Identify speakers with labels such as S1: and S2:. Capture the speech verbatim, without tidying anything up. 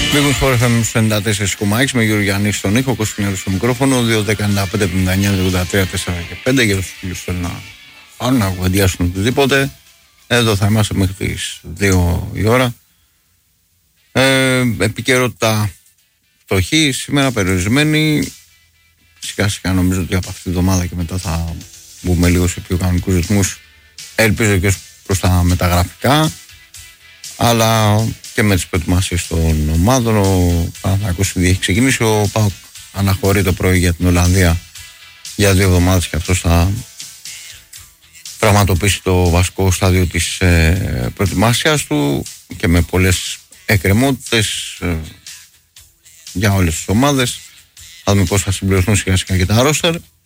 S1: Λίγους φορές θα είμαι στους ενενήντα τέσσερα κόμμα έξι με Γιώργο Γιάννη στον ήχο, Κωνσταντίνο στο μικρόφωνο, δύο δέκα ενενήντα πέντε πενήντα εννιά ογδόντα τρία τέσσερα και πέντε για τους φίλους θέλουν να πάνε να κουβεντιάσουν οτιδήποτε. Εδώ θα είμαστε μέχρι τις δύο η ώρα. Ε, επικαιρότητα φτωχή, σήμερα περιορισμένη. Σιγά σιγά νομίζω ότι από αυτή τη εβδομάδα και μετά θα μπούμε λίγο σε πιο κανονικούς ρυθμούς. Ελπίζω και προς τα μεταγραφικά, αλλά και με τις προετοιμασίες των ομάδων. Ο Παναθηναϊκός ήδη έχει ξεκινήσει. Ο ΠΑΟΚ αναχωρεί το πρωί για την Ολλανδία για δύο εβδομάδες και αυτός θα πραγματοποιήσει το βασικό στάδιο της ε, προετοιμασίας του και με πολλές εκκρεμότητες ε, για όλες τις ομάδες. Θα δούμε πώς θα συμπληρωθούν σιγά σιγά και τα ρόστερ.